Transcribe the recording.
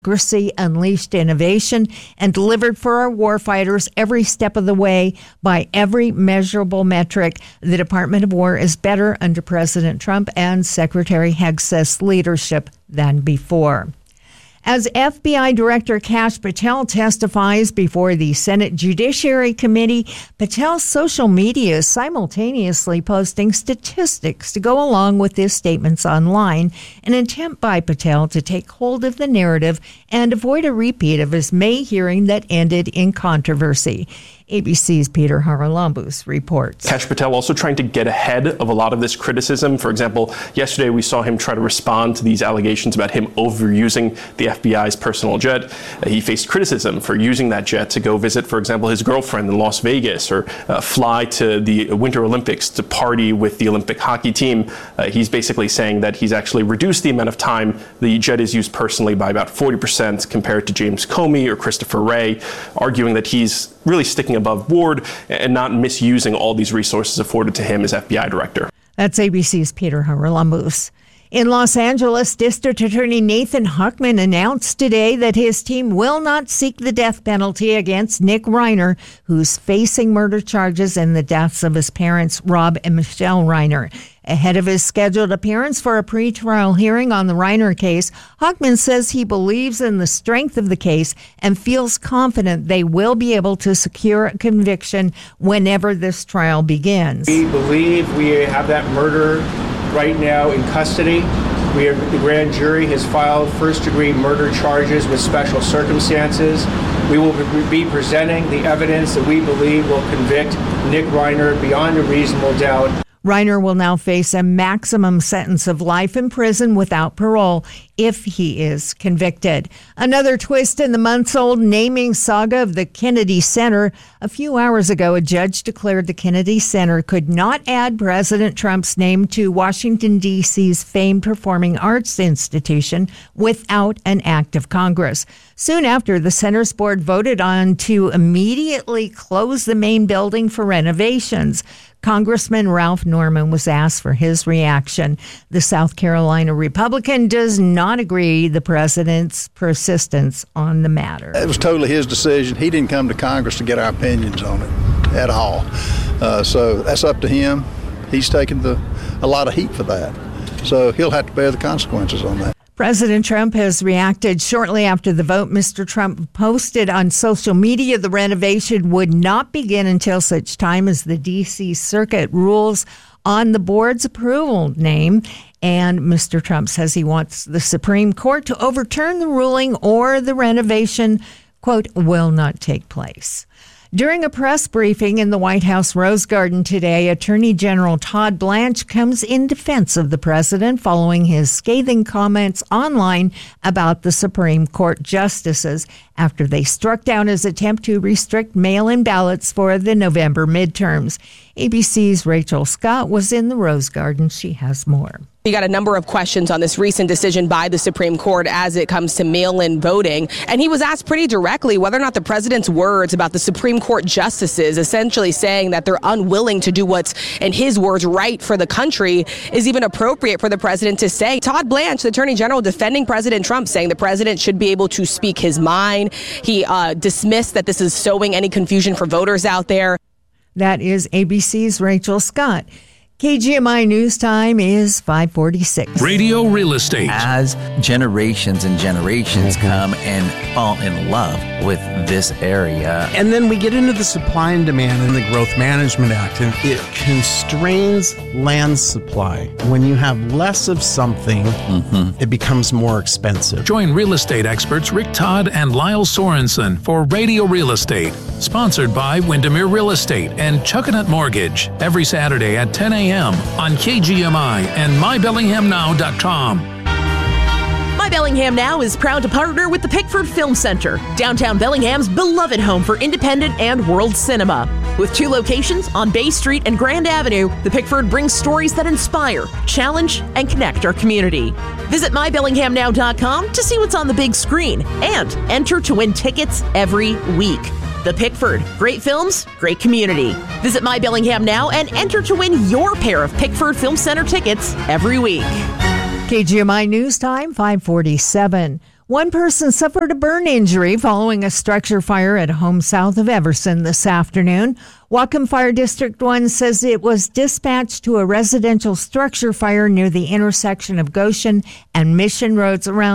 unleashed innovation, and delivered for our warfighters every step of the way by every measurable metric. The Department of War is better under President Trump and Secretary Hegseth's leadership than before. As FBI Director Kash Patel testifies before the Senate Judiciary Committee, Patel's social media is simultaneously posting statistics to go along with his statements online, an attempt by Patel to take hold of the narrative and avoid a repeat of his May hearing that ended in controversy. ABC's Peter Haralambous reports. Kash Patel also trying to get ahead of a lot of this criticism. For example, yesterday we saw him try to respond to these allegations about him overusing the FBI's personal jet. He faced criticism for using that jet to go visit, for example, his girlfriend in Las Vegas or fly to the Winter Olympics to party with the Olympic hockey team. He's basically saying that he's actually reduced the amount of time the jet is used personally by about 40% compared to James Comey or Christopher Wray, arguing that he's really sticking above board and not misusing all these resources afforded to him as FBI director. That's ABC's Peter Haralambous. In Los Angeles, District Attorney Nathan Huckman announced today that his team will not seek the death penalty against Nick Reiner, who's facing murder charges in the deaths of his parents, Rob and Michelle Reiner. Ahead of his scheduled appearance for a pretrial hearing on the Reiner case, Huckman says he believes in the strength of the case and feels confident they will be able to secure a conviction whenever this trial begins. We believe we have that murder right now in custody. The grand jury has filed first-degree murder charges with special circumstances. We will be presenting the evidence that we believe will convict Nick Reiner beyond a reasonable doubt. Reiner will now face a maximum sentence of life in prison without parole if he is convicted. Another twist in the months-old naming saga of the Kennedy Center. A few hours ago, a judge declared the Kennedy Center could not add President Trump's name to Washington, D.C.'s famed performing arts institution without an act of Congress. Soon after, the center's board voted on to immediately close the main building for renovations. Congressman Ralph Norman was asked for his reaction. The South Carolina Republican does not agree the president's persistence on the matter. It was totally his decision. He didn't come to Congress to get our opinions on it at all. So that's up to him. He's taken a lot of heat for that. So he'll have to bear the consequences on that. President Trump has reacted shortly after the vote. Mr. Trump posted on social media the renovation would not begin until such time as the D.C. Circuit rules on the board's approval name. And Mr. Trump says he wants the Supreme Court to overturn the ruling or the renovation, quote, will not take place. During a press briefing in the White House Rose Garden today, Attorney General Todd Blanche comes in defense of the president following his scathing comments online about the Supreme Court justices after they struck down his attempt to restrict mail-in ballots for the November midterms. ABC's Rachel Scott was in the Rose Garden. She has more. We got a number of questions on this recent decision by the Supreme Court as it comes to mail-in voting. And he was asked pretty directly whether or not the president's words about the Supreme Court justices, essentially saying that they're unwilling to do what's, in his words, right for the country, is even appropriate for the president to say. Todd Blanche, the Attorney General, defending President Trump, saying the president should be able to speak his mind. He dismissed that this is sowing any confusion for voters out there. That is ABC's Rachel Scott. KGMI News Time is 5:46. Radio Real Estate. As generations and generations come and fall in love with this area. And then we get into the supply and demand in the Growth Management Act, and it constrains land supply. When you have less of something, it becomes more expensive. Join real estate experts Rick Todd and Lyle Sorensen for Radio Real Estate. Sponsored by Windermere Real Estate and Chuckanut Mortgage. Every Saturday at 10 a.m. on KGMI and MyBellinghamNow.com. My Bellingham Now is proud to partner with the Pickford Film Center, downtown Bellingham's beloved home for independent and world cinema. With 2 locations on Bay Street and Grand Avenue, the Pickford brings stories that inspire, challenge, and connect our community. Visit MyBellinghamNow.com to see what's on the big screen and enter to win tickets every week. The Pickford. Great films, great community. Visit My Bellingham now and enter to win your pair of Pickford Film Center tickets every week. KGMI News Time, 5:47. One person suffered a burn injury following a structure fire at a home south of Everson this afternoon. Whatcom Fire District 1 says it was dispatched to a residential structure fire near the intersection of Goshen and Mission Roads around